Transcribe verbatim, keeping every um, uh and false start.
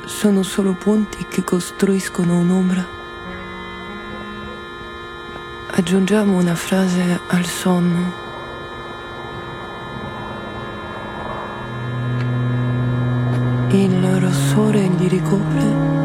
sono solo ponti che costruiscono un'ombra. Aggiungiamo una frase al sonno. Il rossore gli ricopre